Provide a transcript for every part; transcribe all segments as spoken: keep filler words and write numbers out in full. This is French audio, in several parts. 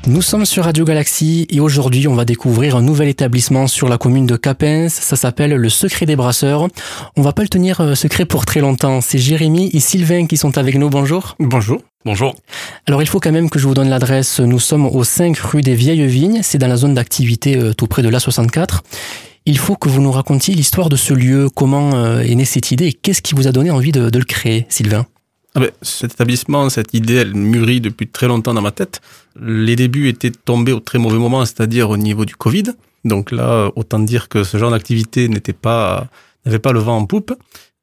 Nous sommes sur Radio Galaxie et aujourd'hui on va découvrir un nouvel établissement sur la commune de Capens. Ça s'appelle le Secret des Brasseurs. On va pas le tenir secret pour très longtemps. C'est Jérémy et Sylvain qui sont avec nous. Bonjour. Bonjour. Bonjour. Alors il faut quand même que je vous donne l'adresse. Nous sommes au cinq rue des Vieilles Vignes. C'est dans la zone d'activité euh, tout près de l'A soixante-quatre. Il faut que vous nous racontiez l'histoire de ce lieu. Comment euh, est née cette idée et qu'est-ce qui vous a donné envie de, de le créer, Sylvain? Ah ben, cet établissement, cette idée, elle mûrit depuis très longtemps dans ma tête. Les débuts étaient tombés au très mauvais moment, c'est-à-dire au niveau du Covid. Donc là, autant dire que ce genre d'activité n'était pas, n'avait pas le vent en poupe.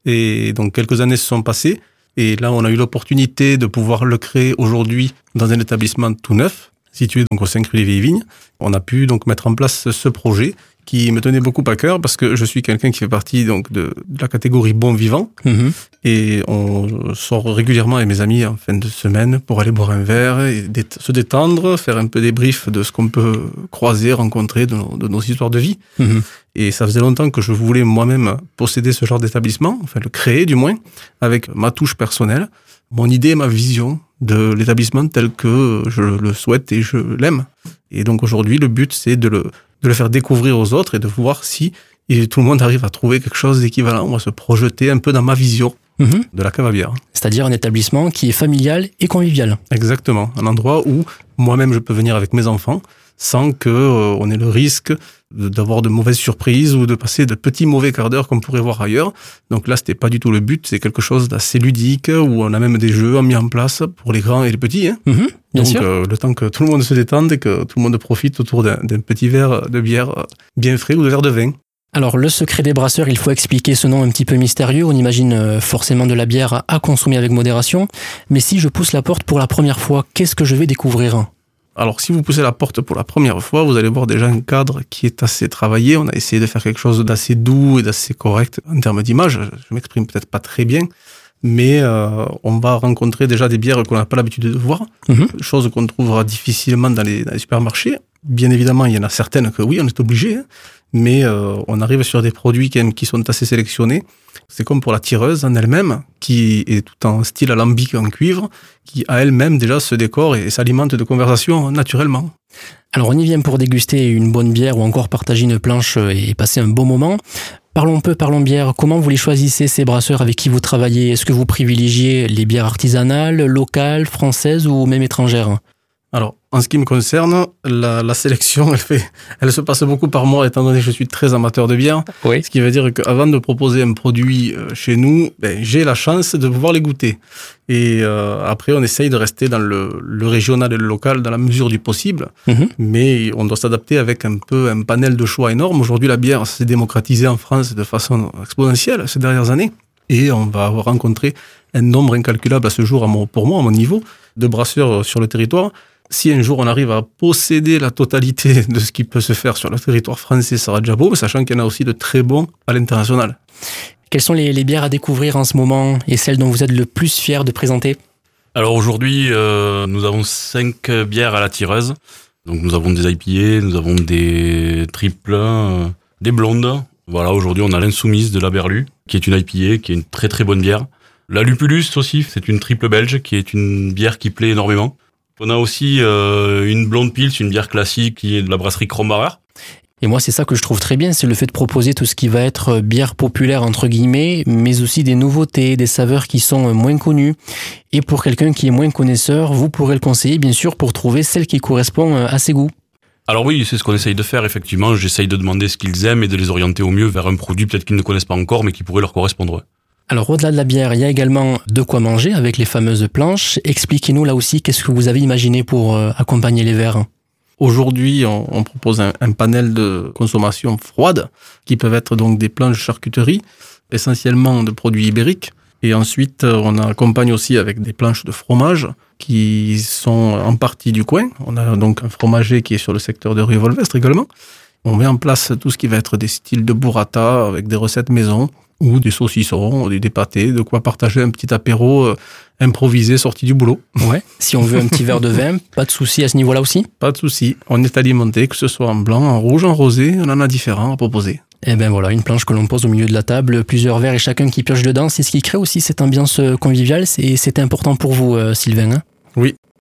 Et donc quelques années se sont passées. Et là, on a eu l'opportunité de pouvoir le créer aujourd'hui dans un établissement tout neuf, situé donc au cinq rue des Vieilles Vignes. On a pu donc mettre en place ce projet qui me tenait beaucoup à cœur parce que je suis quelqu'un qui fait partie donc de, de la catégorie bon vivant. Mmh. Et on sort régulièrement avec mes amis en fin de semaine pour aller boire un verre et dé- se détendre, faire un peu débrief de ce qu'on peut croiser, rencontrer, de nos, de nos histoires de vie. Mmh. Et ça faisait longtemps que je voulais moi-même posséder ce genre d'établissement, enfin le créer du moins, avec ma touche personnelle, mon idée, ma vision de l'établissement tel que je le souhaite et je l'aime. Et donc aujourd'hui, le but, c'est de le, de le faire découvrir aux autres et de voir si et tout le monde arrive à trouver quelque chose d'équivalent. On va se projeter un peu dans ma vision mmh. de la cave à bière. C'est-à-dire un établissement qui est familial et convivial. Exactement. Un endroit où moi-même je peux venir avec mes enfants sans que euh, on ait le risque de, d'avoir de mauvaises surprises ou de passer de petits mauvais quarts d'heure qu'on pourrait voir ailleurs. Donc là, c'était pas du tout le but. C'est quelque chose d'assez ludique où on a même des jeux mis en place pour les grands et les petits. Hein. Mmh, bien Donc euh, le temps que tout le monde se détende et que tout le monde profite autour d'un, d'un petit verre de bière bien frais ou de verre de vin. Alors, le Secret des Brasseurs, il faut expliquer ce nom un petit peu mystérieux. On imagine forcément de la bière à consommer avec modération. Mais si je pousse la porte pour la première fois, qu'est-ce que je vais découvrir ? Alors, si vous poussez la porte pour la première fois, vous allez voir déjà un cadre qui est assez travaillé. On a essayé de faire quelque chose d'assez doux et d'assez correct en termes d'image. Je m'exprime peut-être pas très bien, mais euh, on va rencontrer déjà des bières qu'on n'a pas l'habitude de voir, mmh. chose qu'on trouvera difficilement dans les, dans les supermarchés. Bien évidemment, il y en a certaines que oui, on est obligé, hein, mais euh, on arrive sur des produits qui, qui sont assez sélectionnés. C'est comme pour la tireuse en elle-même, qui est tout en style alambic en cuivre, qui à elle-même déjà se décore et, et s'alimente de conversation naturellement. Alors on y vient pour déguster une bonne bière ou encore partager une planche et passer un bon moment. Parlons peu, parlons bière. Comment vous les choisissez, ces brasseurs avec qui vous travaillez ? Est-ce que vous privilégiez les bières artisanales, locales, françaises ou même étrangères ? Alors, en ce qui me concerne, la, la sélection, elle fait, elle se passe beaucoup par moi, étant donné que je suis très amateur de bière. Oui. Ce qui veut dire qu'avant de proposer un produit chez nous, ben, j'ai la chance de pouvoir les goûter. Et euh, après, on essaye de rester dans le, le régional et le local dans la mesure du possible. Mmh. Mais on doit s'adapter avec un peu un panel de choix énorme. Aujourd'hui, la bière s'est démocratisée en France de façon exponentielle ces dernières années. Et on va avoir rencontré un nombre incalculable à ce jour, à mon, pour moi, à mon niveau, de brasseurs sur le territoire. Si un jour on arrive à posséder la totalité de ce qui peut se faire sur le territoire français, ça sera déjà beau, sachant qu'il y en a aussi de très bons à l'international. Quelles sont les, les bières à découvrir en ce moment et celles dont vous êtes le plus fier de présenter ? Alors aujourd'hui, euh, nous avons cinq bières à la tireuse. Donc nous avons des I P A, nous avons des triples, euh, des blondes. Voilà, aujourd'hui on a l'Insoumise de la Berlu, qui est une I P A, qui est une très très bonne bière. La Lupulus aussi, c'est une triple belge, qui est une bière qui plaît énormément. On a aussi euh, une blonde pils, une bière classique qui est de la brasserie Krombacher. Et moi, c'est ça que je trouve très bien, c'est le fait de proposer tout ce qui va être bière populaire, entre guillemets, mais aussi des nouveautés, des saveurs qui sont moins connues. Et pour quelqu'un qui est moins connaisseur, vous pourrez le conseiller, bien sûr, pour trouver celle qui correspond à ses goûts. Alors oui, c'est ce qu'on essaye de faire, effectivement. J'essaye de demander ce qu'ils aiment et de les orienter au mieux vers un produit peut-être qu'ils ne connaissent pas encore, mais qui pourrait leur correspondre. Alors, au-delà de la bière, il y a également de quoi manger avec les fameuses planches. Expliquez-nous là aussi, qu'est-ce que vous avez imaginé pour euh, accompagner les verres ? Aujourd'hui, on, on propose un, un panel de consommation froide, qui peuvent être donc des planches charcuterie, essentiellement de produits ibériques. Et ensuite, on accompagne aussi avec des planches de fromage, qui sont en partie du coin. On a donc un fromager qui est sur le secteur de rue Volvestre également. On met en place tout ce qui va être des styles de burrata, avec des recettes maison, ou des saucissons, des pâtés, de quoi partager un petit apéro euh, improvisé sorti du boulot. Ouais. Si on veut un petit verre de vin, pas de souci à ce niveau-là aussi ? Pas de souci. On est alimenté, que ce soit en blanc, en rouge, en rosé, on en a différents à proposer. Et ben voilà, une planche que l'on pose au milieu de la table, plusieurs verres et chacun qui pioche dedans, c'est ce qui crée aussi cette ambiance conviviale. C'est, c'était important pour vous, euh, Sylvain, hein ? Oui.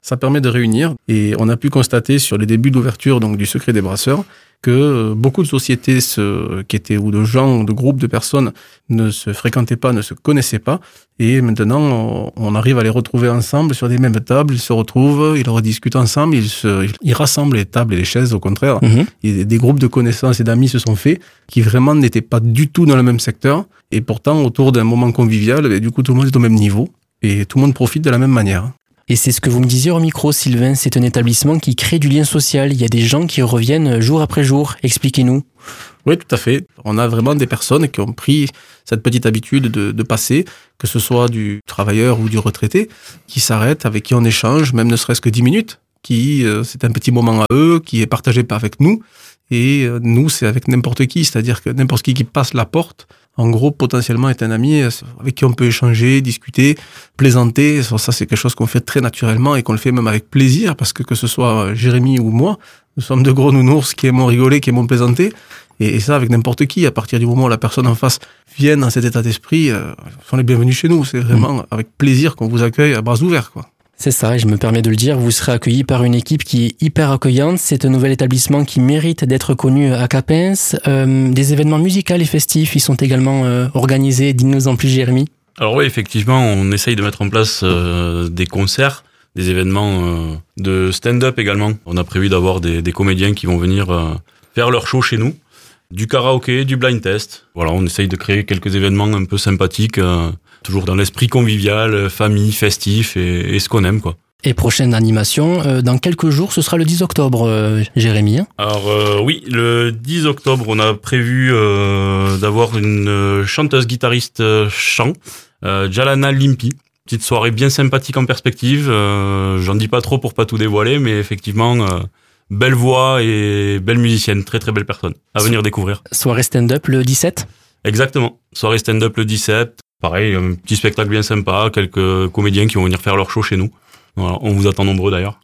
Ça permet de réunir et on a pu constater sur les débuts d'ouverture donc du Secret des Brasseurs que beaucoup de sociétés se, qui étaient ou de gens, de groupes de personnes ne se fréquentaient pas, ne se connaissaient pas et maintenant on arrive à les retrouver ensemble sur des mêmes tables, ils se retrouvent, ils rediscutent ensemble, ils, se, ils rassemblent les tables et les chaises au contraire. Mmh. Et des groupes de connaissances et d'amis se sont faits qui vraiment n'étaient pas du tout dans le même secteur et pourtant autour d'un moment convivial, et du coup tout le monde est au même niveau et tout le monde profite de la même manière. Et c'est ce que vous me disiez au micro, Sylvain, c'est un établissement qui crée du lien social. Il y a des gens qui reviennent jour après jour. Expliquez-nous. Oui, tout à fait. On a vraiment des personnes qui ont pris cette petite habitude de, de passer, que ce soit du travailleur ou du retraité, qui s'arrêtent, avec qui on échange, même ne serait-ce que dix minutes, qui euh, c'est un petit moment à eux, qui est partagé avec nous. Et euh, nous, c'est avec n'importe qui, c'est-à-dire que n'importe qui qui passe la porte, en gros, potentiellement est un ami avec qui on peut échanger, discuter, plaisanter. Ça, c'est quelque chose qu'on fait très naturellement et qu'on le fait même avec plaisir parce que que ce soit Jérémy ou moi, nous sommes de gros nounours qui aimons rigoler, qui aimons plaisanter. Et, et ça, avec n'importe qui, à partir du moment où la personne en face vient dans cet état d'esprit, euh, sont les bienvenus chez nous. C'est vraiment mmh. avec plaisir qu'on vous accueille à bras ouverts, quoi. C'est ça, et je me permets de le dire, vous serez accueillis par une équipe qui est hyper accueillante. C'est un nouvel établissement qui mérite d'être connu à Capens. Euh, des événements musicaux et festifs, ils sont également euh, organisés. Dis-nous en plus, Jérémy. Alors oui, effectivement, on essaye de mettre en place euh, des concerts, des événements euh, de stand-up également. On a prévu d'avoir des, des comédiens qui vont venir euh, faire leur show chez nous. Du karaoké, du blind test. Voilà, on essaye de créer quelques événements un peu sympathiques, euh, toujours dans l'esprit convivial, famille, festif et, et ce qu'on aime, quoi. Et prochaine animation, euh, dans quelques jours, ce sera le dix octobre, euh, Jérémy. Hein Alors euh, oui, le dix octobre, on a prévu euh, d'avoir une chanteuse-guitariste euh, chant, euh, Jalana Limpi. Petite soirée bien sympathique en perspective. Euh, j'en dis pas trop pour pas tout dévoiler, mais effectivement... Euh, belle voix et belle musicienne, très très belle personne à venir découvrir. Soirée stand-up le dix-sept ? Exactement, soirée stand-up le dix-sept. Pareil, un petit spectacle bien sympa, quelques comédiens qui vont venir faire leur show chez nous. Voilà, on vous attend nombreux d'ailleurs.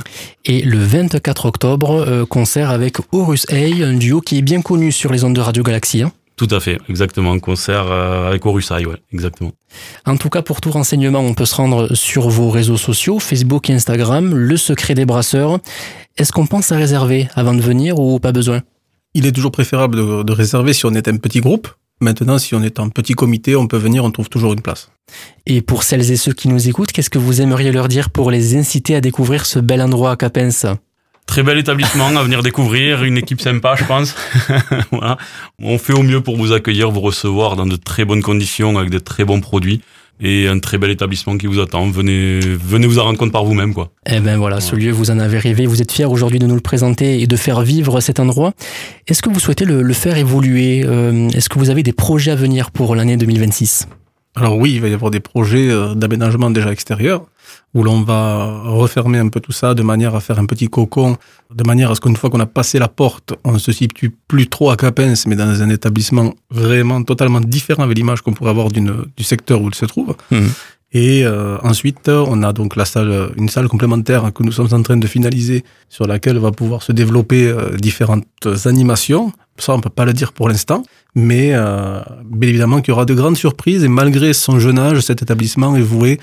Et le vingt-quatre octobre, euh, concert avec Horus Hay, un duo qui est bien connu sur les ondes de Radio Galaxie. Hein. Tout à fait, exactement, un concert euh, avec Horus Hay, ouais, exactement. En tout cas, pour tout renseignement, on peut se rendre sur vos réseaux sociaux, Facebook et Instagram, Le Secret des Brasseurs. Est-ce qu'on pense à réserver avant de venir ou pas besoin ? Il est toujours préférable de, de réserver si on est un petit groupe. Maintenant, si on est un petit comité, on peut venir, on trouve toujours une place. Et pour celles et ceux qui nous écoutent, qu'est-ce que vous aimeriez leur dire pour les inciter à découvrir ce bel endroit à Capens ? Très bel établissement à venir découvrir, une équipe sympa, je pense. Voilà. On fait au mieux pour vous accueillir, vous recevoir dans de très bonnes conditions, avec de très bons produits. Et un très bel établissement qui vous attend. Venez, venez vous en rendre compte par vous-même, quoi. Eh ben voilà, ce lieu, vous en avez rêvé. Vous êtes fiers aujourd'hui de nous le présenter et de faire vivre cet endroit. Est-ce que vous souhaitez le, le faire évoluer ? euh, Est-ce que vous avez des projets à venir pour l'année deux mille vingt-six ? Alors oui, il va y avoir des projets d'aménagement déjà extérieur, où l'on va refermer un peu tout ça de manière à faire un petit cocon, de manière à ce qu'une fois qu'on a passé la porte, on ne se situe plus trop à Capens, mais dans un établissement vraiment totalement différent avec l'image qu'on pourrait avoir d'une, du secteur où il se trouve. Mmh. Et euh, ensuite, on a donc la salle, une salle complémentaire que nous sommes en train de finaliser, sur laquelle va pouvoir se développer euh, différentes animations. Ça, on peut pas le dire pour l'instant, mais euh, bien évidemment qu'il y aura de grandes surprises. Et malgré son jeune âge, cet établissement est voué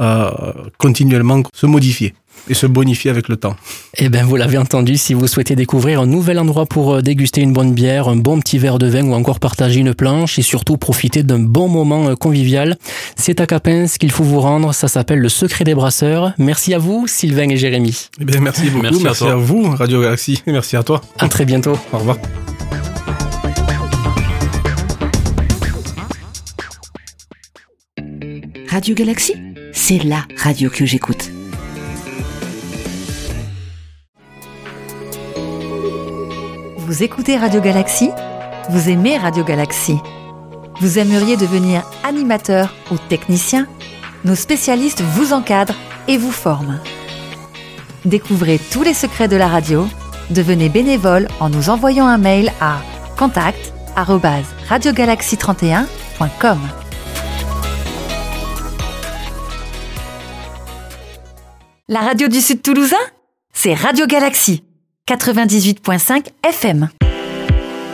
à continuellement se modifier et se bonifier avec le temps. Eh bien, vous l'avez entendu, si vous souhaitez découvrir un nouvel endroit pour déguster une bonne bière, un bon petit verre de vin ou encore partager une planche et surtout profiter d'un bon moment convivial, c'est à Capens qu'il faut vous rendre. Ça s'appelle Le Secret des Brasseurs. Merci à vous, Sylvain et Jérémy. Eh bien, merci beaucoup. Merci, merci à, à vous, Radio Galaxie. Et merci à toi. À très bientôt. Au revoir. Radio Galaxie, c'est la radio que j'écoute. Vous écoutez Radio Galaxie ? Vous aimez Radio Galaxie ? Vous aimeriez devenir animateur ou technicien ? Nos spécialistes vous encadrent et vous forment. Découvrez tous les secrets de la radio. Devenez bénévole en nous envoyant un mail à contact arobase radio galaxie trente et un point com. La radio du Sud Toulousain, c'est Radio Galaxie, quatre-vingt-dix-huit virgule cinq F M.